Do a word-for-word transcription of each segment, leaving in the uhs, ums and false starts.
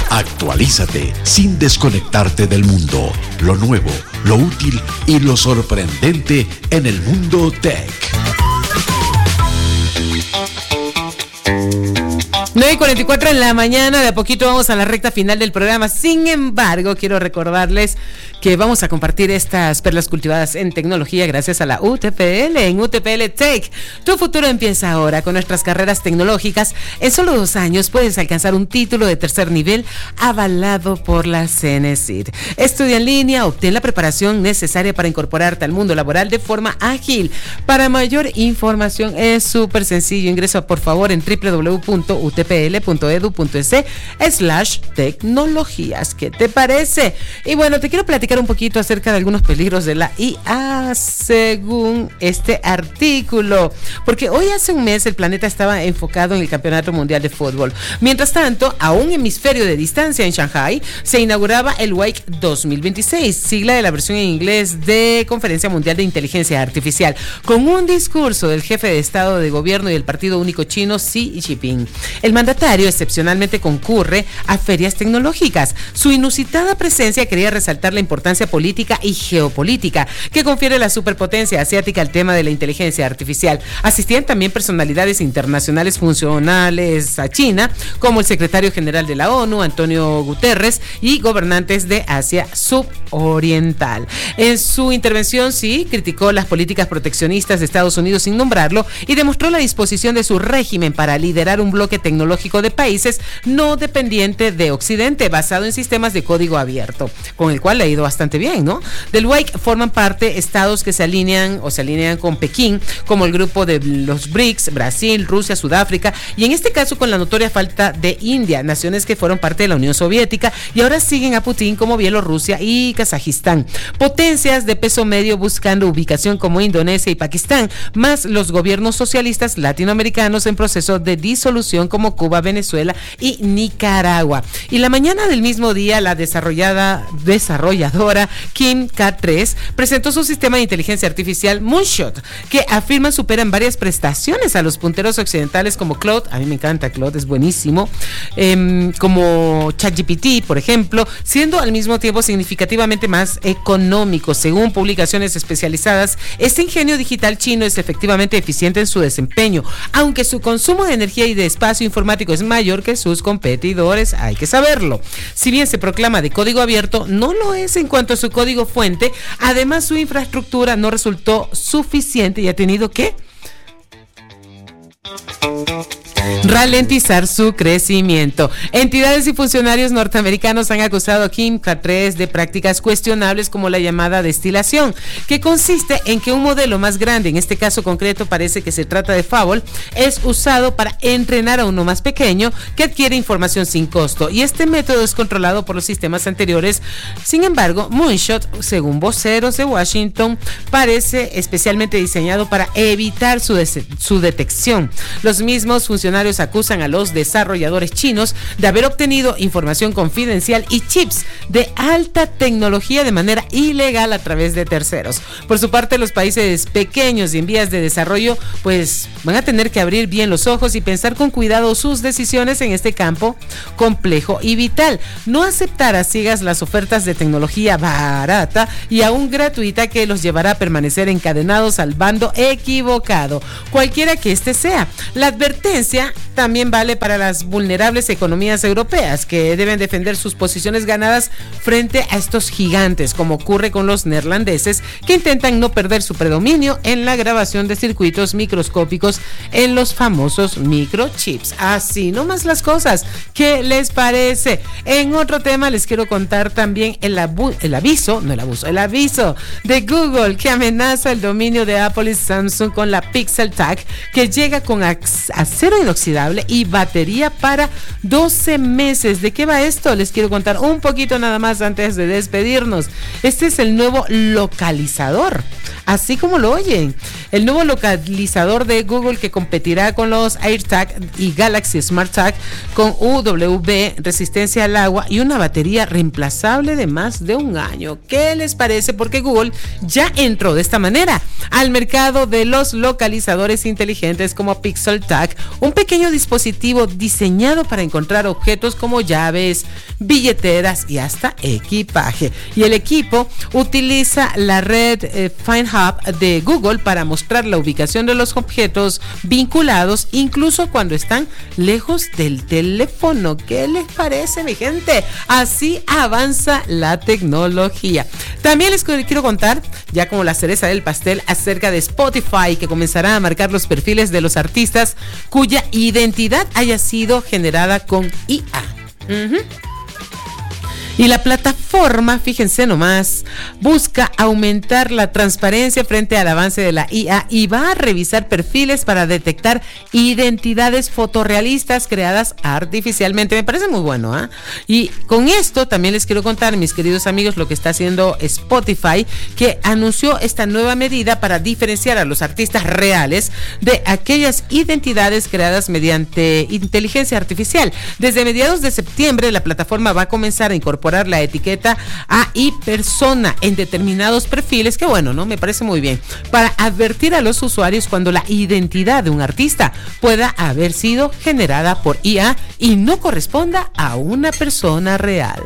Actualízate sin desconectarte del mundo. Lo nuevo, lo útil y lo sorprendente en el mundo tech. nueve y cuarenta y cuatro en la mañana, de a poquito vamos a la recta final del programa. Sin embargo, quiero recordarles que vamos a compartir estas perlas cultivadas en tecnología gracias a la U T P L. En U T P L Tech, tu futuro empieza ahora con nuestras carreras tecnológicas. En solo dos años puedes alcanzar un título de tercer nivel avalado por la CENESID. Estudia en línea, obtén la preparación necesaria para incorporarte al mundo laboral de forma ágil. Para mayor información es súper sencillo. Ingresa por favor en doble u doble u doble u punto u t p l punto e d u punto e c slash tecnologías. ¿Qué te parece? Y bueno, te quiero platicar un poquito acerca de algunos peligros de la I A según este artículo, porque hoy hace un mes el planeta estaba enfocado en el Campeonato Mundial de Fútbol. Mientras tanto, a un hemisferio de distancia en Shanghai se inauguraba el W A I C dos mil veintiséis, sigla de la versión en inglés de Conferencia Mundial de Inteligencia Artificial, con un discurso del jefe de Estado de Gobierno y el Partido Único Chino Xi Jinping. El mandatario excepcionalmente concurre a ferias tecnológicas. Su inusitada presencia quería resaltar la importancia política y geopolítica que confiere la superpotencia asiática al tema de la inteligencia artificial. Asistían también personalidades internacionales funcionales a China, como el secretario general de la ONU, Antonio Guterres, y gobernantes de Asia Suboriental. En su intervención, sí, criticó las políticas proteccionistas de Estados Unidos sin nombrarlo y demostró la disposición de su régimen para liderar un bloque tecnológico de países no dependiente de Occidente, basado en sistemas de código abierto, con el cual le ha ido bastante bien, ¿no? Del W A I C forman parte estados que se alinean o se alinean con Pekín, como el grupo de los B R I C S, Brasil, Rusia, Sudáfrica, y en este caso con la notoria falta de India, naciones que fueron parte de la Unión Soviética y ahora siguen a Putin, como Bielorrusia y Kazajistán. Potencias de peso medio buscando ubicación como Indonesia y Pakistán, más los gobiernos socialistas latinoamericanos en proceso de disolución como Cuba, Venezuela y Nicaragua. Y la mañana del mismo día, la desarrollada desarrolladora Kim K tres presentó su sistema de inteligencia artificial Moonshot, que afirman superan varias prestaciones a los punteros occidentales como Claude, a mí me encanta Claude, es buenísimo, eh, como ChatGPT, por ejemplo, siendo al mismo tiempo significativamente más económico. Según publicaciones especializadas, este ingenio digital chino es efectivamente eficiente en su desempeño, aunque su consumo de energía y de espacio informático es mayor que sus competidores, hay que saberlo. Si bien se proclama de código abierto, no lo es en cuanto a su código fuente. Además, su infraestructura no resultó suficiente y ha tenido que ralentizar su crecimiento. Entidades y funcionarios norteamericanos han acusado a Kim K tres de prácticas cuestionables como la llamada destilación, que consiste en que un modelo más grande, en este caso concreto parece que se trata de Fable, es usado para entrenar a uno más pequeño que adquiere información sin costo, y este método es controlado por los sistemas anteriores. Sin embargo, Moonshot, según voceros de Washington, parece especialmente diseñado para evitar su, de- su detección. Los mismos funcionarios acusan a los desarrolladores chinos de haber obtenido información confidencial y chips de alta tecnología de manera ilegal a través de terceros. Por su parte, los países pequeños y en vías de desarrollo pues van a tener que abrir bien los ojos y pensar con cuidado sus decisiones en este campo complejo y vital. No aceptar a ciegas las ofertas de tecnología barata y aún gratuita que los llevará a permanecer encadenados al bando equivocado, cualquiera que este sea. La advertencia también vale para las vulnerables economías europeas, que deben defender sus posiciones ganadas frente a estos gigantes, como ocurre con los neerlandeses, que intentan no perder su predominio en la grabación de circuitos microscópicos en los famosos microchips. Así nomás las cosas. ¿Qué les parece? En otro tema les quiero contar también el, abu- el aviso, no el abuso, el aviso de Google, que amenaza el dominio de Apple y Samsung con la Pixel Tag, que llega con acero inoxidable y batería para doce meses. ¿De qué va esto? Les quiero contar un poquito nada más antes de despedirnos. Este es el nuevo localizador, así como lo oyen, el nuevo localizador de Google, que competirá con los AirTag y Galaxy Smart Tag, con U W B, resistencia al agua y una batería reemplazable de más de un año. ¿Qué les parece? Porque Google ya entró de esta manera al mercado de los localizadores inteligentes como Pixel Tag, un pequeño dispositivo diseñado para encontrar objetos como llaves, billeteras y hasta equipaje. Y el equipo utiliza la red eh, Find Hub de Google para mostrar la ubicación de los objetos vinculados, incluso cuando están lejos del teléfono. ¿Qué les parece, mi gente? Así avanza la tecnología. También les quiero contar, ya como la cereza del pastel, acerca de Spotify, que comenzará a marcar los perfiles de los artistas cuya identidad haya sido generada con I A. Uh-huh. Y la plataforma, fíjense nomás, busca aumentar la transparencia frente al avance de la I A y va a revisar perfiles para detectar identidades fotorrealistas creadas artificialmente. Me parece muy bueno, ¿eh? Y con esto también les quiero contar, mis queridos amigos, lo que está haciendo Spotify, que anunció esta nueva medida para diferenciar a los artistas reales de aquellas identidades creadas mediante inteligencia artificial. Desde mediados de septiembre, la plataforma va a comenzar a incorporar la etiqueta A I persona en determinados perfiles, que bueno, ¿no? Me parece muy bien, para advertir a los usuarios cuando la identidad de un artista pueda haber sido generada por I A y no corresponda a una persona real.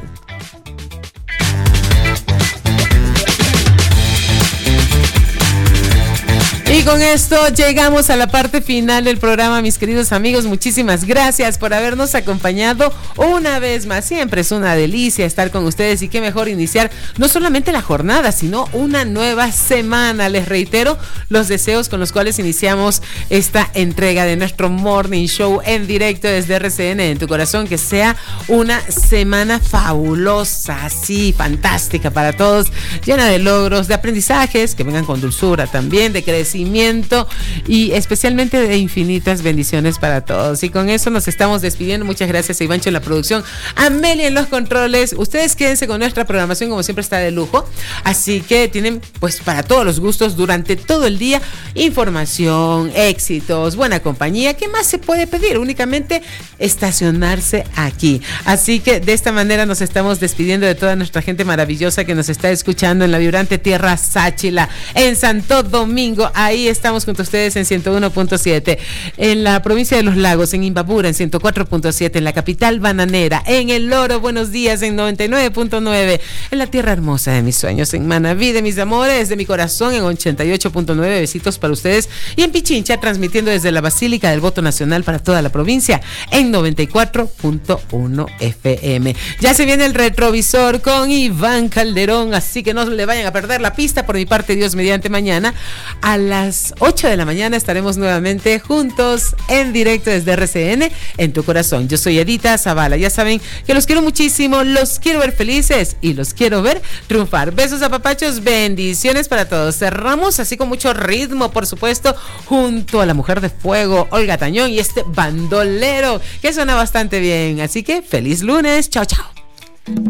Y con esto llegamos a la parte final del programa, mis queridos amigos. Muchísimas gracias por habernos acompañado una vez más. Siempre es una delicia estar con ustedes y qué mejor iniciar no solamente la jornada, sino una nueva semana. Les reitero los deseos con los cuales iniciamos esta entrega de nuestro Morning Show en directo desde R C N en tu corazón. Que sea una semana fabulosa, sí, fantástica para todos, llena de logros, de aprendizajes, que vengan con dulzura también, de crecimiento y especialmente de infinitas bendiciones para todos. Y con eso nos estamos despidiendo. Muchas gracias a Ivancho en la producción, a Meli en los controles. Ustedes quédense con nuestra programación, como siempre está de lujo, así que tienen pues para todos los gustos durante todo el día información, éxitos, buena compañía. ¿Qué más se puede pedir? Únicamente estacionarse aquí. Así que de esta manera nos estamos despidiendo de toda nuestra gente maravillosa que nos está escuchando en la vibrante tierra Sáchila, en Santo Domingo. Ahí estamos junto a ustedes en ciento uno punto siete, en la provincia de Los Lagos, en Imbabura en ciento cuatro punto siete, en la capital bananera, en El Oro, buenos días, en noventa y nueve punto nueve, en la tierra hermosa de mis sueños, en Manabí de mis amores, de mi corazón, en ochenta y ocho punto nueve, besitos para ustedes, y en Pichincha, transmitiendo desde la Basílica del Voto Nacional para toda la provincia, en noventa y cuatro punto uno F M. Ya se viene el retrovisor con Iván Calderón, así que no le vayan a perder la pista. Por mi parte, Dios mediante, mañana a las ocho de la mañana estaremos nuevamente juntos en directo desde R C N en tu corazón. Yo soy Edita Zavala. Ya saben que los quiero muchísimo, los quiero ver felices y los quiero ver triunfar. Besos, apapachos, bendiciones para todos. Cerramos así con mucho ritmo, por supuesto, junto a la mujer de fuego, Olga Tañón, y este bandolero que suena bastante bien. Así que feliz lunes. Chao, chao.